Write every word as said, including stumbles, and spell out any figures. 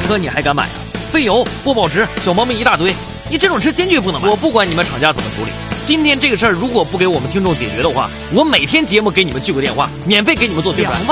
车你还敢买啊？费油、不保值，小毛病一大堆，你这种车坚决不能买。我不管你们厂家怎么处理，今天这个事儿如果不给我们听众解决的话，我每天节目给你们续个电话，免费给你们做宣传。